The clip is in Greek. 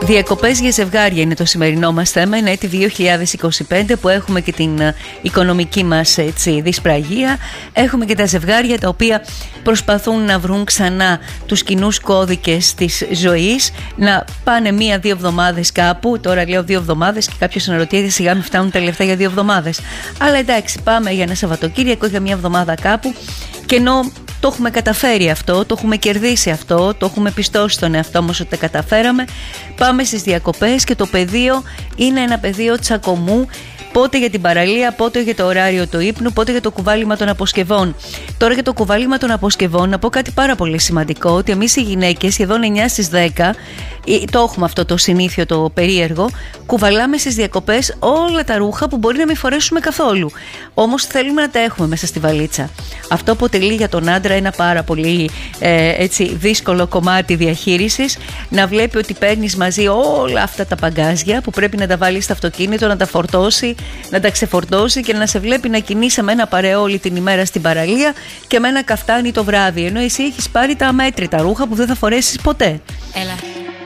Διακοπές για ζευγάρια είναι το σημερινό μας θέμα. Είναι έτη 2025 που έχουμε και την οικονομική μας δυσπραγία. Έχουμε και τα ζευγάρια τα οποία προσπαθούν να βρουν ξανά τους κοινούς κώδικες της ζωής, να πάνε 1-2 εβδομάδες κάπου. Τώρα λέω 2 εβδομάδες και κάποιος αναρωτιέται σιγά μην φτάνουν τα λεφτά για 2 εβδομάδες. Αλλά εντάξει, πάμε για ένα Σαββατοκύριακο, για 1 εβδομάδα κάπου, και ενώ το έχουμε καταφέρει αυτό, το έχουμε κερδίσει αυτό, το έχουμε πιστώσει στον εαυτό μας ότι τα καταφέραμε, πάμε στις διακοπές και το πεδίο είναι ένα πεδίο τσακωμού. Πότε για την παραλία, πότε για το ωράριο του ύπνου, πότε για το κουβάλιμα των αποσκευών. Τώρα για το κουβάλιμα των αποσκευών να πω κάτι πάρα πολύ σημαντικό, ότι εμείς οι γυναίκες σχεδόν 9 στις 10, το έχουμε αυτό το συνήθιο, το περίεργο, κουβαλάμε στις διακοπές όλα τα ρούχα που μπορεί να μην φορέσουμε καθόλου. Όμως θέλουμε να τα έχουμε μέσα στη βαλίτσα. Αυτό αποτελεί για τον άντρα ένα πάρα πολύ δύσκολο κομμάτι διαχείρισης, να βλέπει ότι παίρνεις μαζί όλα αυτά τα παγκάζια που πρέπει να τα βάλει στο αυτοκίνητο, να τα φορτώσει, να τα ξεφορτώσει και να σε βλέπει να κινείσαι με ένα παρεό όλη την ημέρα στην παραλία και με ένα καφτάνι το βράδυ, ενώ εσύ έχεις πάρει τα αμέτρητα ρούχα που δεν θα φορέσεις ποτέ. Έλα.